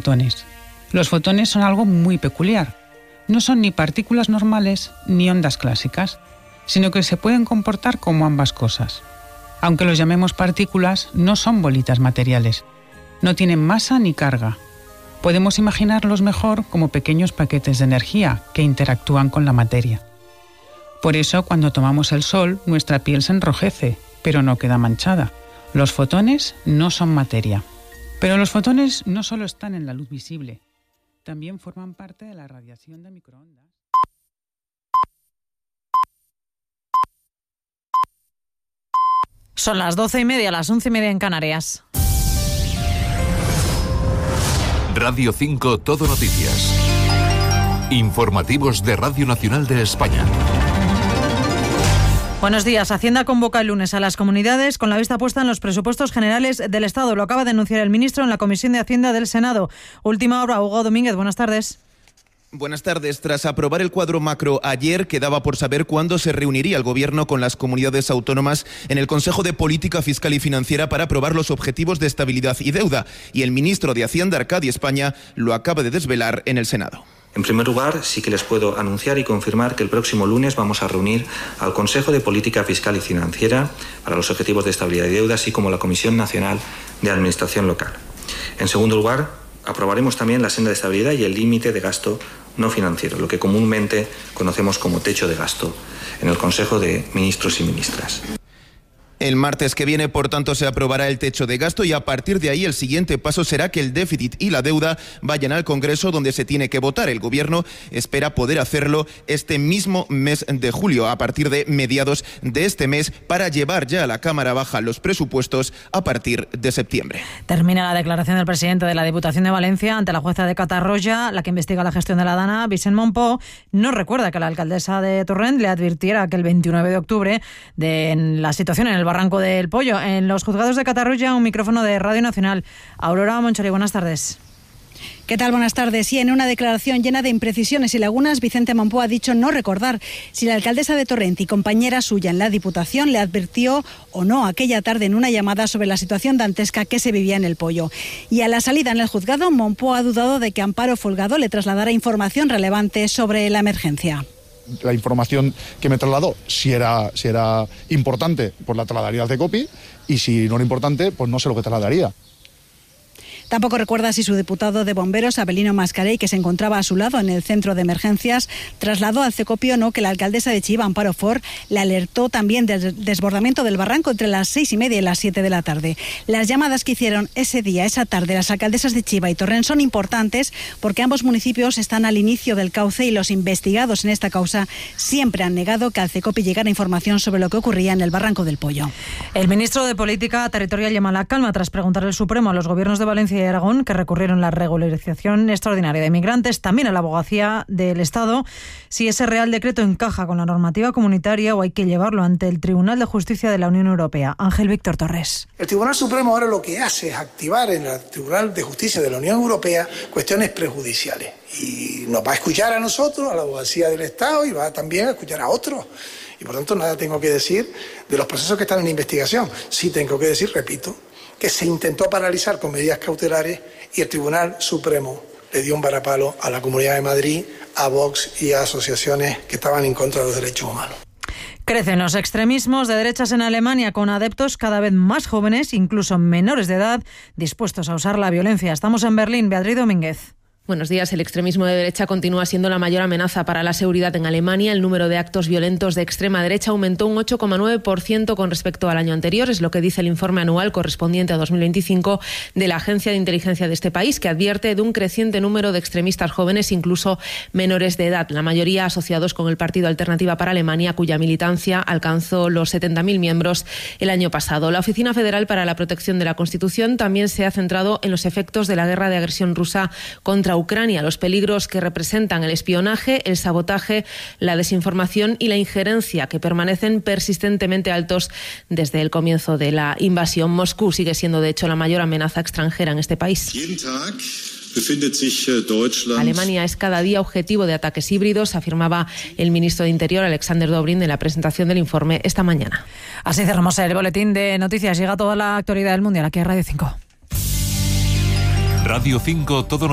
fotones. Los fotones son algo muy peculiar. No son ni partículas normales ni ondas clásicas, sino que se pueden comportar como ambas cosas. Aunque los llamemos partículas, no son bolitas materiales. No tienen masa ni carga. Podemos imaginarlos mejor como pequeños paquetes de energía que interactúan con la materia. Por eso, cuando tomamos el sol, nuestra piel se enrojece, pero no queda manchada. Los fotones no son materia. Pero los fotones no solo están en la luz visible, también forman parte de la radiación de microondas. Son las 12:30, las 11:30 en Canarias. Radio 5 Todo Noticias. Informativos de Radio Nacional de España. Buenos días. Hacienda convoca el lunes a las comunidades con la vista puesta en los presupuestos generales del Estado. Lo acaba de anunciar el ministro en la Comisión de Hacienda del Senado. Última hora, Hugo Domínguez. Buenas tardes. Buenas tardes. Tras aprobar el cuadro macro ayer, quedaba por saber cuándo se reuniría el Gobierno con las comunidades autónomas en el Consejo de Política Fiscal y Financiera para aprobar los objetivos de estabilidad y deuda. Y el ministro de Hacienda, Arcadi España, lo acaba de desvelar en el Senado. En primer lugar, sí que les puedo anunciar y confirmar que el próximo lunes vamos a reunir al Consejo de Política Fiscal y Financiera para los objetivos de estabilidad y deuda, así como la Comisión Nacional de Administración Local. En segundo lugar, aprobaremos también la senda de estabilidad y el límite de gasto no financiero, lo que comúnmente conocemos como techo de gasto, en el Consejo de Ministros y Ministras. El martes que viene, por tanto, se aprobará el techo de gasto y a partir de ahí el siguiente paso será que el déficit y la deuda vayan al Congreso, donde se tiene que votar. El Gobierno espera poder hacerlo este mismo mes de julio, a partir de mediados de este mes, para llevar ya a la Cámara Baja los presupuestos a partir de septiembre. Termina la declaración del presidente de la Diputación de Valencia ante la jueza de Catarroja, la que investiga la gestión de la Dana, Vicent Monpó. No recuerda que la alcaldesa de Torrent le advirtiera que el 29 de octubre de la situación en el Barranco del Pollo. En los juzgados de Catarroja, un micrófono de Radio Nacional. Aurora Monchori, buenas tardes. ¿Qué tal? Buenas tardes. Sí, en una declaración llena de imprecisiones y lagunas, Vicente Monpó ha dicho no recordar si la alcaldesa de Torrent y compañera suya en la Diputación le advirtió o no aquella tarde en una llamada sobre la situación dantesca que se vivía en el Pollo. Y a la salida en el juzgado, Monpó ha dudado de que Amparo Folgado le trasladara información relevante sobre la emergencia. La información que me trasladó, si era importante, pues la trasladaría al CECOPI, y si no era importante, pues no sé lo que trasladaría. Tampoco recuerda si su diputado de bomberos, Abelino Mascarell, que se encontraba a su lado en el centro de emergencias, trasladó al CECOPI o no que la alcaldesa de Chiva, Amparo Fort, le alertó también del desbordamiento del barranco entre las 6:30 y las 7 de la tarde. Las llamadas que hicieron ese día, esa tarde, las alcaldesas de Chiva y Torrent son importantes porque ambos municipios están al inicio del cauce y los investigados en esta causa siempre han negado que al CECOPI llegara información sobre lo que ocurría en el Barranco del Pollo. El ministro de Política Territorial llama a la calma tras preguntar al Supremo a los gobiernos de Valencia y Aragón, que recurrieron la regularización extraordinaria de inmigrantes, también a la Abogacía del Estado, si ese Real Decreto encaja con la normativa comunitaria o hay que llevarlo ante el Tribunal de Justicia de la Unión Europea. Ángel Víctor Torres. El Tribunal Supremo ahora lo que hace es activar en el Tribunal de Justicia de la Unión Europea cuestiones prejudiciales. Y nos va a escuchar a nosotros, a la Abogacía del Estado, y va también a escuchar a otros. Y por tanto nada tengo que decir de los procesos que están en investigación. Sí tengo que decir, repito, que se intentó paralizar con medidas cautelares y el Tribunal Supremo le dio un varapalo a la Comunidad de Madrid, a Vox y a asociaciones que estaban en contra de los derechos humanos. Crecen los extremismos de derechas en Alemania, con adeptos cada vez más jóvenes, incluso menores de edad, dispuestos a usar la violencia. Estamos en Berlín. Beatriz Domínguez. Buenos días. El extremismo de derecha continúa siendo la mayor amenaza para la seguridad en Alemania. El número de actos violentos de extrema derecha aumentó un 8,9% con respecto al año anterior. Es lo que dice el informe anual correspondiente a 2025 de la Agencia de Inteligencia de este país, que advierte de un creciente número de extremistas jóvenes, incluso menores de edad, la mayoría asociados con el Partido Alternativa para Alemania, cuya militancia alcanzó los 70.000 miembros el año pasado. La Oficina Federal para la Protección de la Constitución también se ha centrado en los efectos de la guerra de agresión rusa contra Ucrania, los peligros que representan el espionaje, el sabotaje, la desinformación y la injerencia, que permanecen persistentemente altos desde el comienzo de la invasión. Moscú sigue siendo, de hecho, la mayor amenaza extranjera en este país. Alemania es cada día objetivo de ataques híbridos, afirmaba el ministro de Interior, Alexander Dobrin, en la presentación del informe esta mañana. Así cerramos el boletín de noticias. Llega toda la actualidad del mundial aquí en Radio 5. Radio 5 Todo